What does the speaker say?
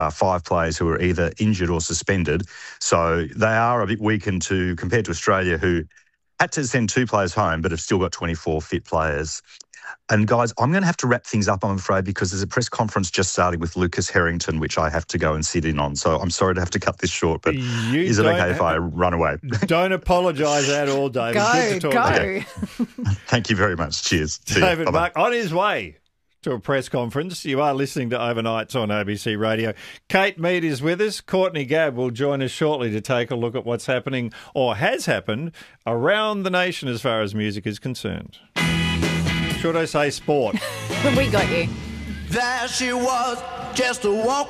5 players who are either injured or suspended. So they are a bit weakened compared to Australia, who had to send 2 players home but have still got 24 fit players. And guys, I'm going to have to wrap things up, I'm afraid, because there's a press conference just starting with Lucas Harrington, which I have to go and sit in on. So I'm sorry to have to cut this short, but is it okay if I run away? Don't apologise at all, David. Good to talk to you. Thank you very much. Cheers. David Buck on his way to a press conference. You are listening to Overnights on ABC Radio. Kate Mead is with us. Courtney Gabb will join us shortly to take a look at what's happening or has happened around the nation as far as music is concerned. Should I say sport? We got you. There she was, just a walk